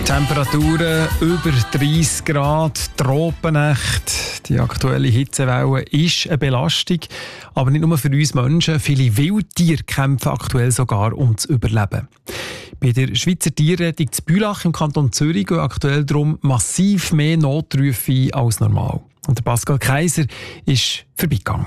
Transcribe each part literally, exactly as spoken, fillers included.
Temperaturen über dreißig Grad, Tropennacht. Die aktuelle Hitzewelle ist eine Belastung. Aber nicht nur für uns Menschen. Viele Wildtiere kämpfen aktuell sogar um zu überleben. Bei der Schweizer Tierrettung zu Bülach im Kanton Zürich gehen aktuell darum massiv mehr Notrufe ein als normal. Und der Pascal Kaiser ist vorbeigegangen.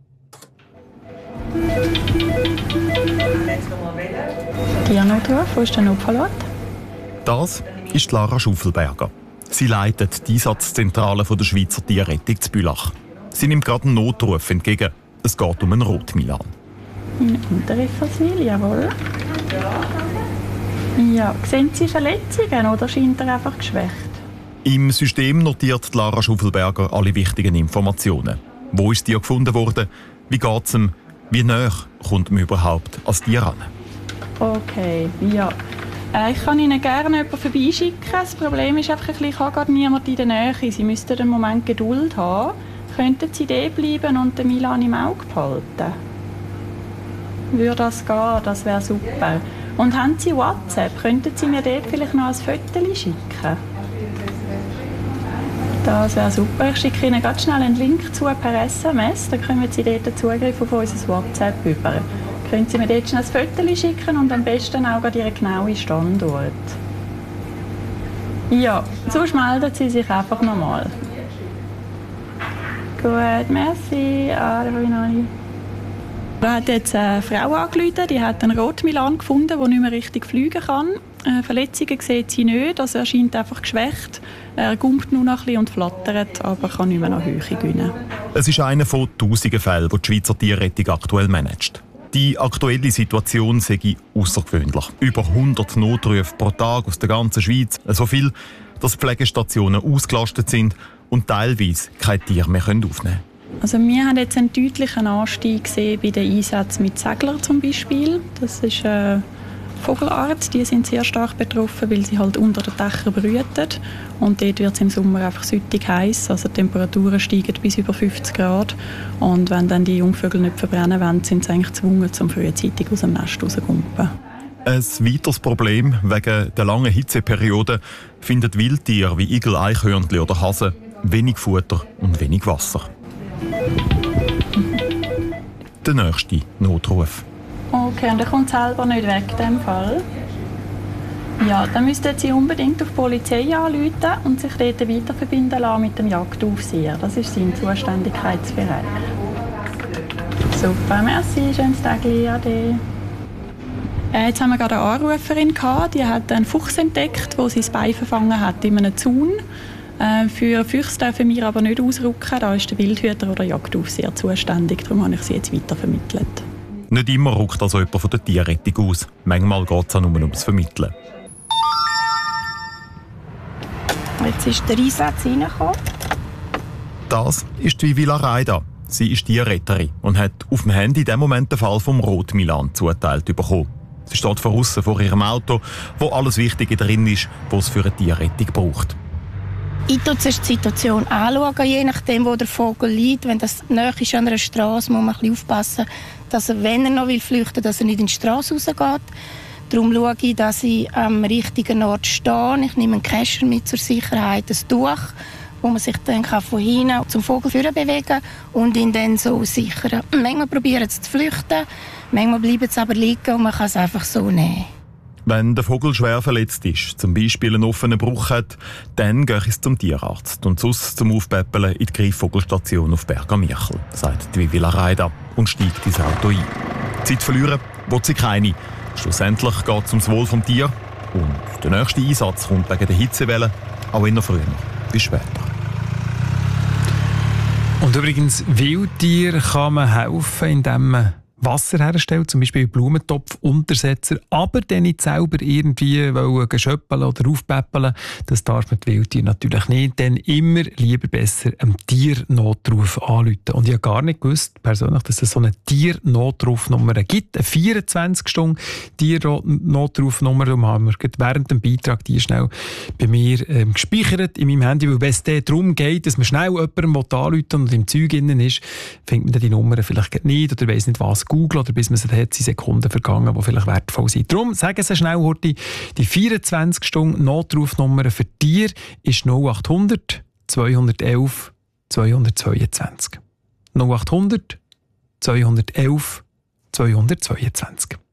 Tiernotruf, wo ist der Notfallort? Das ist Lara Schaufelberger. Sie leitet die Einsatzzentrale der Schweizer Tierrettung zu Bülach. Sie nimmt gerade einen Notruf entgegen. Es geht um einen Rotmilan. In Unterrifferswil, jawohl. Ja, sehen Sie Verletzungen oder scheint er einfach geschwächt? Im System notiert Lara Schaufelberger alle wichtigen Informationen. Wo ist Tier gefunden worden? Wie geht es ihm? Wie nah kommt man überhaupt ans Tier ran? Okay, ja. Äh, ich kann Ihnen gerne jemanden vorbeischicken. Das Problem ist einfach, ich habe gerade niemanden in der Nähe. Sie müssten einen Moment Geduld haben. Könnten Sie da bleiben und den Milan im Auge behalten? Würde das gehen? Das wäre super. Und haben Sie WhatsApp? Könnten Sie mir dort vielleicht noch ein Foto schicken? Das wäre super. Ich schicke Ihnen ganz schnell einen Link zu per S M S. Dann können Sie dort Zugriff auf unser WhatsApp über. Können Sie mir dort schnell ein Foto schicken und am besten auch Ihren genauen Standort. Ja, sonst melden Sie sich einfach nochmal. Gut, merci. Ah, da hat jetzt eine Frau angerufen, die hat einen Rotmilan gefunden, der nicht mehr richtig fliegen kann. Äh, Verletzungen sieht sie nicht, also er scheint einfach geschwächt. Er gumpt nur noch ein bisschen und flattert, aber kann nicht mehr nach Höhe gewinnen. Es ist einer von tausenden Fällen, die die Schweizer Tierrettung aktuell managt. Die aktuelle Situation sei außergewöhnlich. Über hundert Notrufe pro Tag aus der ganzen Schweiz. So viel, dass Pflegestationen ausgelastet sind und teilweise keine Tiere mehr aufnehmen können. Also wir haben jetzt einen deutlichen Anstieg gesehen bei den Einsätzen mit Seglern zum Beispiel. Das ist eine Vogelart, die sind sehr stark betroffen, weil sie halt unter den Dächern brüten. Und dort wird es im Sommer einfach süttig heiß, also die Temperaturen steigen bis über fünfzig Grad. Und wenn dann die Jungvögel nicht verbrennen wollen, sind sie eigentlich gezwungen, zum frühzeitig aus dem Nest rauszukumpen. Ein weiteres Problem wegen der langen Hitzeperiode finden Wildtiere wie Igel, Eichhörnchen oder Hasen wenig Futter und wenig Wasser. Der nächste Notruf. Okay, und er kommt selber nicht weg in diesem Fall. Ja, dann müssten Sie unbedingt auf die Polizei anrufen und sich dort weiterverbinden lassen mit dem Jagdaufseher. Das ist sein Zuständigkeitsbereich. Super, merci, schönes Tag, ade. Äh, jetzt haben wir gerade eine Anruferin gehabt, die hat einen Fuchs entdeckt, der sein Bein verfangen hat in einem Zaun. Äh, für Füchse dürfen wir aber nicht ausrücken, da ist der Wildhüter oder der Jagdaufseher zuständig, darum habe ich sie jetzt weitervermittelt. Nicht immer rückt also jemand von der Tierrettung aus. Manchmal geht es auch nur ums Vermitteln. Jetzt ist der Einsatz reingekommen. Das ist die Villa Reida. Sie ist Tierretterin und hat auf dem Handy in dem Moment den Fall vom Rotmilan zuteilt bekommen. Sie steht von aussen vor ihrem Auto, wo alles Wichtige drin ist, was es für eine Tierrettung braucht. Ich schaue zuerst die Situation anschauen, je nachdem, wo der Vogel liegt. Wenn das nahe ist an einer Straße, muss man ein bisschen aufpassen, dass er, wenn er noch flüchten will, dass er nicht in die Straße rausgeht. Darum schaue ich, dass ich am richtigen Ort stehe. Ich nehme einen Kescher mit zur Sicherheit, ein Tuch, wo man sich dann von hinten zum Vogel bewegen kann und ihn dann so sichern. Manchmal probieren sie zu flüchten, manchmal bleiben sie aber liegen und man kann es einfach so nehmen. Wenn der Vogel schwer verletzt ist, zum Beispiel einen offenen Bruch hat, dann gehe ich zum Tierarzt und sonst zum Aufpäppeln in die Greifvogelstation auf Berg am Michel, sagt die Villa Reida und steigt ins Auto ein. Zeit verlieren will sie keine. Schlussendlich geht es ums Wohl des Tiers und der nächste Einsatz kommt wegen der Hitzewelle auch eher früher wie später. Und übrigens, Wildtier kann man helfen, indem man Wasser herstellt, zum Beispiel Blumentopfuntersetzer, aber dann nicht selber irgendwie schöppeln oder aufpäppeln. Das darf man die Wildtiere natürlich nicht. Dann immer lieber besser einem Tiernotruf anrufen. Und ich habe gar nicht gewusst, persönlich, dass es so eine Tiernotrufnummer gibt. Eine vierundzwanzig Stunden Tiernotrufnummer. Darum haben wir während dem Beitrag die schnell bei mir ähm, gespeichert in meinem Handy. Weil wenn es darum geht, dass man schnell jemandem anrufen und im Zeug innen ist, findet man dann die Nummer vielleicht nicht oder weiss nicht was googeln oder bis man sie hat, sind Sekunden vergangen, die vielleicht wertvoll sind. Darum sagen Sie schnell, Horti, die vierundzwanzig Stunden Notrufnummer für dir ist null acht hundert zweihundertelf zweihundertzweiundzwanzig. null acht hundert zweihundertelf zweihundertzweiundzwanzig.